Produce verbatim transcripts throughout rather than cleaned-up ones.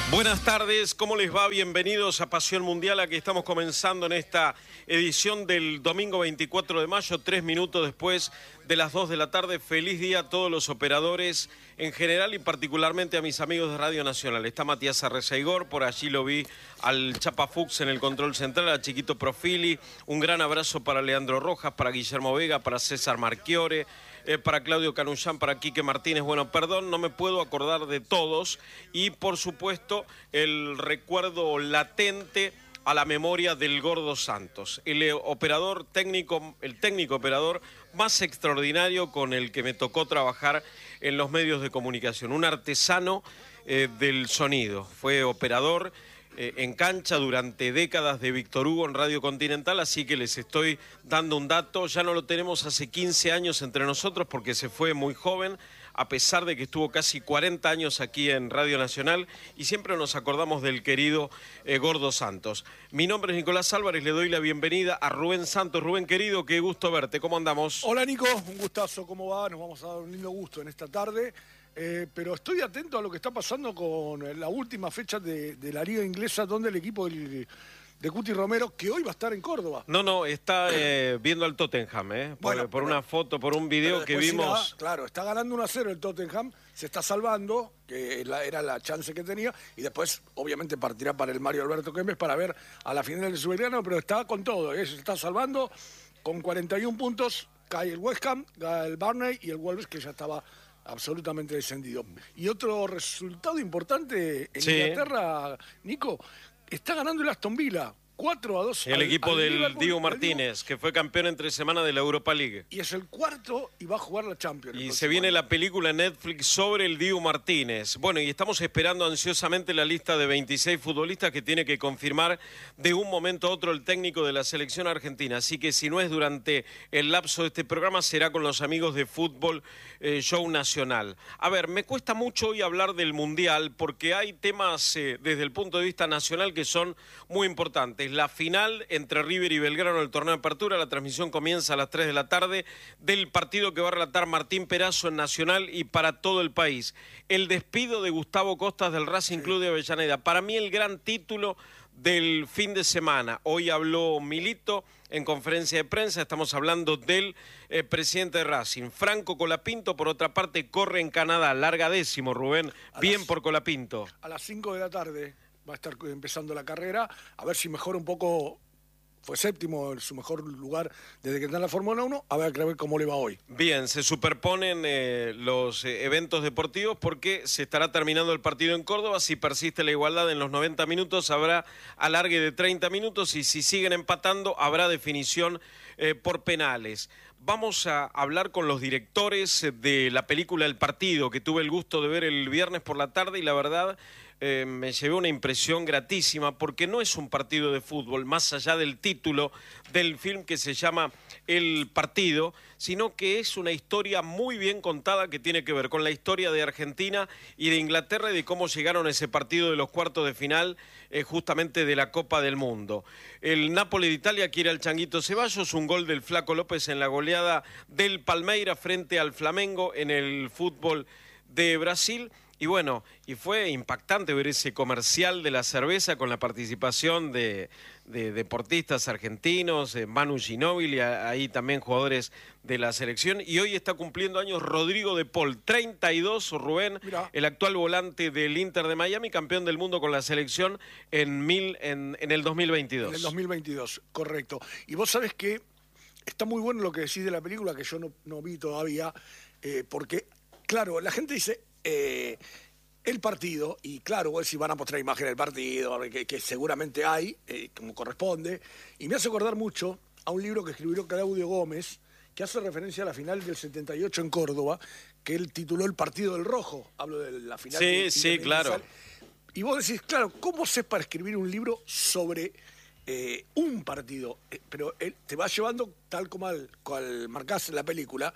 Buenas tardes, ¿cómo les va? Bienvenidos a Pasión Mundial. Aquí estamos comenzando en esta edición del domingo veinticuatro de mayo, tres minutos después de las dos de la tarde. Feliz día a todos los operadores en general y particularmente a mis amigos de Radio Nacional. Está Matías Arrezaigor, por allí lo vi al Chapa Fuchs en el control central, a Chiquito Profili. Un gran abrazo para Leandro Rojas, para Guillermo Vega, para César Marchiore. Eh, para Claudio Canullán, para Quique Martínez. Bueno, perdón, no me puedo acordar de todos. Y, por supuesto, el recuerdo latente a la memoria del Gordo Santos, el eh, operador técnico, el técnico operador más extraordinario con el que me tocó trabajar en los medios de comunicación. Un artesano eh, del sonido. Fue operador Eh, en cancha durante décadas de Víctor Hugo en Radio Continental, así que les estoy dando un dato. Ya no lo tenemos hace quince años entre nosotros porque se fue muy joven, a pesar de que estuvo casi cuarenta años aquí en Radio Nacional, y siempre nos acordamos del querido eh, Gordo Santos. Mi nombre es Nicolás Álvarez, le doy la bienvenida a Rubén Santos. Rubén, querido, qué gusto verte, ¿cómo andamos? Hola, Nico, un gustazo, ¿cómo va? Nos vamos a dar un lindo gusto en esta tarde. Eh, pero estoy atento a lo que está pasando con la última fecha de, de la Liga Inglesa, donde el equipo del, de Cuti Romero, que hoy va a estar en Córdoba. No, no, está eh, viendo al Tottenham, ¿eh? Por, bueno, por pero, una foto, por un video que vimos. Irá, claro, está ganando uno a cero el Tottenham, se está salvando, que la, era la chance que tenía, y después, obviamente, partirá para el Mario Alberto Kempes para ver a la final del Sudamericano, pero está con todo, ¿eh? Se está salvando con cuarenta y un puntos, cae el West Ham, cae el Burnley y el Wolves, que ya estaba absolutamente descendido. Y otro resultado importante en sí. Inglaterra, Nico, está ganando el Aston Villa cuatro a dos. El al, equipo al del Dibu Martínez, que fue campeón entre semana de la Europa League. Y es el cuarto y va a jugar la Champions. Y se viene año. la película en Netflix sobre el Dibu Martínez. Bueno, y estamos esperando ansiosamente la lista de veintiséis futbolistas que tiene que confirmar de un momento a otro el técnico de la selección argentina. Así que si no es durante el lapso de este programa, será con los amigos de Fútbol eh, Show Nacional. A ver, me cuesta mucho hoy hablar del Mundial porque hay temas eh, desde el punto de vista nacional que son muy importantes. La final entre River y Belgrano del torneo de apertura, la transmisión comienza a las tres de la tarde, del partido que va a relatar Martín Perazo en Nacional y para todo el país. El despido de Gustavo Costas del Racing Club de Avellaneda, para mí el gran título del fin de semana. Hoy habló Milito en conferencia de prensa, estamos hablando del eh, presidente de Racing. Franco Colapinto, por otra parte, corre en Canadá, larga décimo, Rubén, a bien las, por Colapinto. A las cinco de la tarde va a estar empezando la carrera, a ver si mejora un poco. Fue séptimo en su mejor lugar desde que está en la Fórmula uno, a ver, a ver cómo le va hoy. Bien, se superponen eh, los eh, eventos deportivos porque se estará terminando el partido en Córdoba. Si persiste la igualdad en los noventa minutos, habrá alargue de treinta minutos y si siguen empatando, habrá definición eh, por penales. Vamos a hablar con los directores de la película El Partido, que tuve el gusto de ver el viernes por la tarde y la verdad eh, me llevé una impresión gratísima porque no es un partido de fútbol, más allá del título del film que se llama El Partido, sino que es una historia muy bien contada que tiene que ver con la historia de Argentina y de Inglaterra y de cómo llegaron a ese partido de los cuartos de final eh, justamente de la Copa del Mundo. El Napoli de Italia quiere al Changuito Ceballos, un gol del Flaco López en la goleada del Palmeiras frente al Flamengo en el fútbol de Brasil. Y bueno, y fue impactante ver ese comercial de la cerveza con la participación de, de deportistas argentinos, eh, Manu Ginóbili, ahí también jugadores de la selección. Y hoy está cumpliendo años Rodrigo de Paul, treinta y dos, Rubén, Mirá. el actual volante del Inter de Miami, campeón del mundo con la selección en, mil, en, en el dos mil veintidós. En el dos mil veintidós, correcto. Y vos sabés que está muy bueno lo que decís de la película, que yo no, no vi todavía, eh, porque, claro, la gente dice... Eh, el partido, y claro, vos si van a mostrar imágenes del partido, que, que seguramente hay, eh, como corresponde, y me hace acordar mucho a un libro que escribió Claudio Gómez, que hace referencia a la final del setenta y ocho en Córdoba, que él tituló El Partido del Rojo, hablo de la final. Sí, de, sí, de claro. Y vos decís, claro, ¿cómo sé para escribir un libro sobre eh, un partido? Eh, pero él te va llevando, tal como al, cual marcás en la película,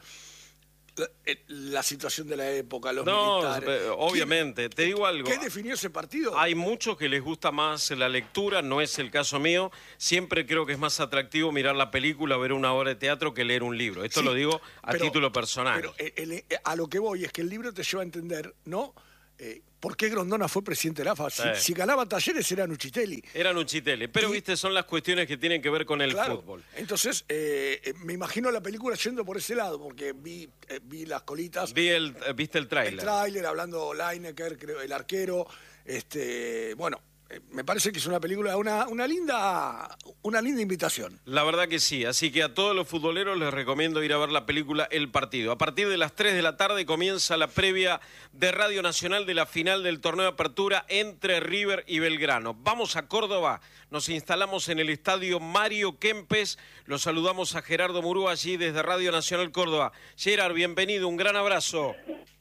La, la situación de la época, los no, militares. Obviamente, ¿Qué, te digo algo. ¿Qué definió ese partido? Hay muchos que les gusta más la lectura, no es el caso mío. Siempre creo que es más atractivo mirar la película, ver una obra de teatro que leer un libro. Esto sí, lo digo a pero, título personal. Pero el, el, a lo que voy es que el libro te lleva a entender, ¿no? Eh, por qué Grondona fue presidente de la A F A. Si, Sí. si ganaba Talleres era Nuchitelli. Era Nuchitelli, pero Y- viste, son las cuestiones que tienen que ver con el Claro. fútbol. Entonces, eh, eh, me imagino la película yendo por ese lado, porque vi, eh, vi las colitas, Vi el, eh, ¿Viste el el tráiler? tráiler, hablando Lineker, creo, el arquero. Este, bueno, eh, me parece que es una película, una, una linda, una linda invitación. La verdad que sí, así que a todos los futboleros les recomiendo ir a ver la película El Partido. A partir de las tres de la tarde comienza la previa de Radio Nacional de la final del torneo de apertura entre River y Belgrano. Vamos a Córdoba, nos instalamos en el estadio Mario Kempes, los saludamos a Gerardo Murúa allí desde Radio Nacional Córdoba. Gerard, bienvenido, un gran abrazo.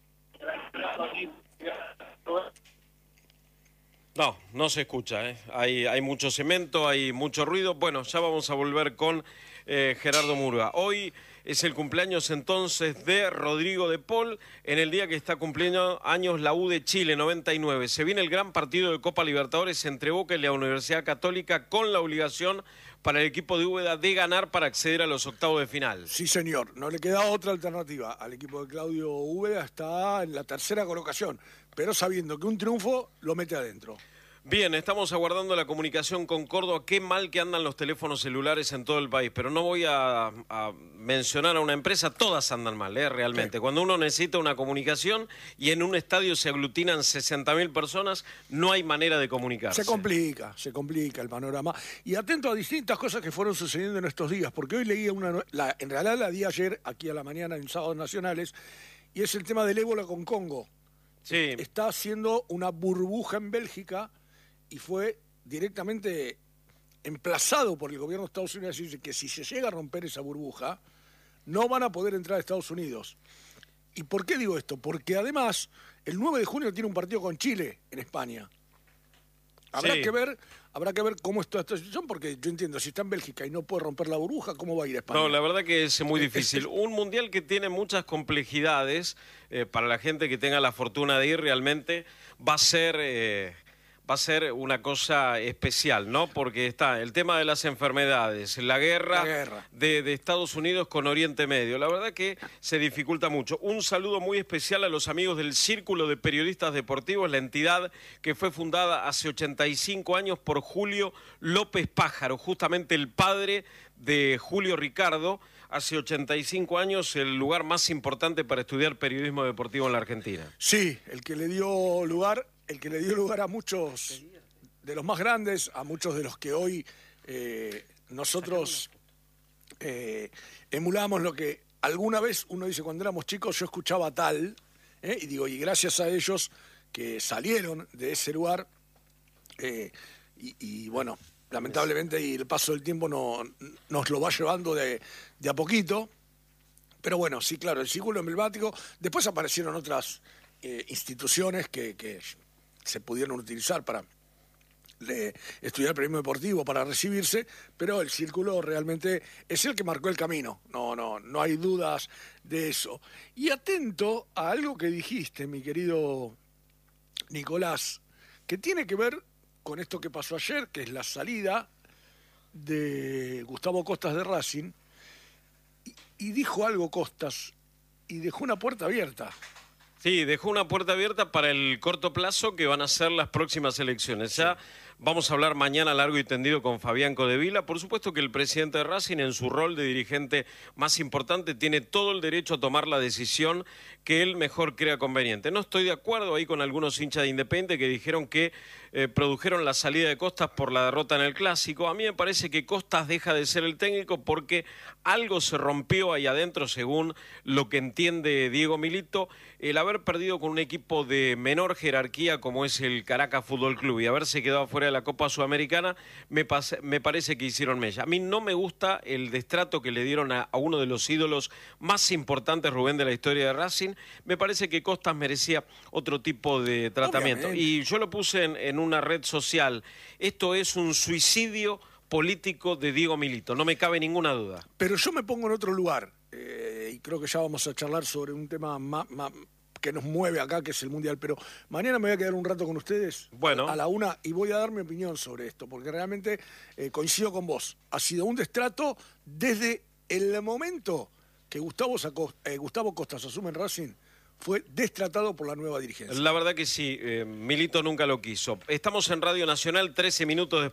No, no se escucha, ¿eh? hay, hay mucho cemento, hay mucho ruido. Bueno, ya vamos a volver con eh, Gerardo Murúa. Hoy es el cumpleaños entonces de Rodrigo de Paul, en el día que está cumpliendo años la U de Chile, noventa y nueve. Se viene el gran partido de Copa Libertadores entre Boca y la Universidad Católica, con la obligación para el equipo de Úbeda de ganar para acceder a los octavos de final. Sí, señor, no le queda otra alternativa. Al equipo de Claudio Úbeda está en la tercera colocación, pero sabiendo que un triunfo lo mete adentro. Bien, estamos aguardando la comunicación con Córdoba. Qué mal que andan los teléfonos celulares en todo el país, pero no voy a, a mencionar a una empresa, todas andan mal, ¿eh? Realmente. Sí. Cuando uno necesita una comunicación y en un estadio se aglutinan sesenta mil personas, no hay manera de comunicarse. Se complica, se complica el panorama. Y atento a distintas cosas que fueron sucediendo en estos días, porque hoy leía una, la, en realidad la di ayer, aquí a la mañana, en Sábados Nacionales, y es el tema del ébola con Congo. Sí. Está haciendo una burbuja en Bélgica y fue directamente emplazado por el gobierno de Estados Unidos a decir que si se llega a romper esa burbuja, no van a poder entrar a Estados Unidos. ¿Y por qué digo esto? Porque además, el nueve de junio tiene un partido con Chile en España. Habrá Sí. que ver, habrá que ver cómo está esta situación, porque yo entiendo, si está en Bélgica y no puede romper la burbuja, ¿cómo va a ir a España? No, la verdad que es muy Es- difícil. es- Un mundial que tiene muchas complejidades, eh, para la gente que tenga la fortuna de ir, realmente va a ser... eh, va a ser una cosa especial, ¿no? Porque está el tema de las enfermedades, la guerra, La guerra. De, de Estados Unidos con Oriente Medio. La verdad que se dificulta mucho. Un saludo muy especial a los amigos del Círculo de Periodistas Deportivos, la entidad que fue fundada hace ochenta y cinco años por Julio López Pájaro, justamente el padre de Julio Ricardo. Hace ochenta y cinco años, el lugar más importante para estudiar periodismo deportivo en la Argentina. Sí, el que le dio lugar, el que le dio lugar a muchos de los más grandes, a muchos de los que hoy eh, nosotros eh, emulamos lo que alguna vez uno dice cuando éramos chicos, yo escuchaba tal, eh, y digo, y gracias a ellos que salieron de ese lugar, eh, y, y bueno, lamentablemente y el paso del tiempo no, nos lo va llevando de, de a poquito. Pero bueno, sí, claro, el círculo emblemático. Después aparecieron otras eh, instituciones que, que se pudieron utilizar para eh, estudiar periodismo deportivo, para recibirse, pero el círculo realmente es el que marcó el camino. No, no, no hay dudas de eso. Y atento a algo que dijiste, mi querido Nicolás, que tiene que ver con esto que pasó ayer, que es la salida de Gustavo Costas de Racing. Y dijo algo Costas y dejó una puerta abierta. Sí, dejó una puerta abierta para el corto plazo que van a ser las próximas elecciones. Ya vamos a hablar mañana largo y tendido con Fabián Codevila. Por supuesto que el presidente de Racing, en su rol de dirigente más importante, tiene todo el derecho a tomar la decisión que él mejor crea conveniente. No estoy de acuerdo ahí con algunos hinchas de Independiente que dijeron que eh, produjeron la salida de Costas por la derrota en el Clásico. A mí me parece que Costas deja de ser el técnico porque algo se rompió ahí adentro, según lo que entiende Diego Milito, el haber perdido con un equipo de menor jerarquía como es el Caracas Fútbol Club y haberse quedado fuera de la Copa Sudamericana, me, me parece que hicieron mella. A mí no me gusta el destrato que le dieron a, a uno de los ídolos más importantes, Rubén, de la historia de Racing. Me parece que Costas merecía otro tipo de tratamiento. Obviamente. Y yo lo puse en, en una red social. Esto es un suicidio político de Diego Milito, no me cabe ninguna duda. Pero yo me pongo en otro lugar, eh, y creo que ya vamos a charlar sobre un tema más, más, que nos mueve acá, que es el Mundial, pero mañana me voy a quedar un rato con ustedes, Bueno. a la una, y voy a dar mi opinión sobre esto, porque realmente eh, coincido con vos. Ha sido un destrato desde el momento que Gustavo, sacó, eh, Gustavo Costas asume en Racing, fue destratado por la nueva dirigencia. La verdad que sí, eh, Milito nunca lo quiso. Estamos en Radio Nacional, trece minutos después.